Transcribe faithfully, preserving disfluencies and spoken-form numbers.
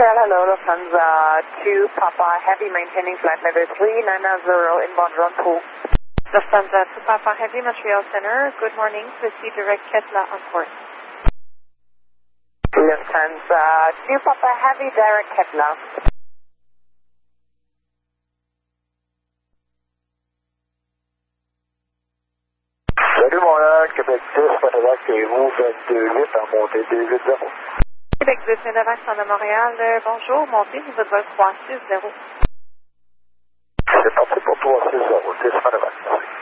Montreal, hello, Lufthansa two Papa Heavy, maintaining flight level three nine zero, inbound run two. Lufthansa two Papa Heavy, Montreal Center, good morning, proceed direct Ketla on course. Lufthansa two Papa Heavy, direct Ketla. Salut Montréal, Québec dix, Panovac, et vous vingt-deux huit en montée deux huit zéro. Québec dix, Panovac, à Montréal, euh, bonjour, montée, vous êtes vol trois six zéro. C'est parti pour trois six zéro, dix Panovac.